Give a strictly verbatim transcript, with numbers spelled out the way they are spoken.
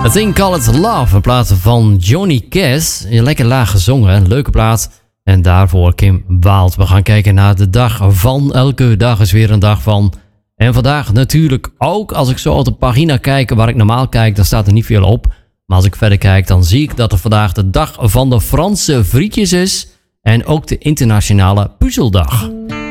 A Thing Called Love, een plaat van Johnny Cash. Lekker laag gezongen, leuke plaat. En daarvoor Kim Waalt. We gaan kijken naar de dag van. Elke dag is weer een dag van. En vandaag natuurlijk ook, als ik zo op de pagina kijk waar ik normaal kijk, dan staat er niet veel op. Maar als ik verder kijk, dan zie ik dat er vandaag de dag van de Franse frietjes is. En ook de internationale puzzeldag.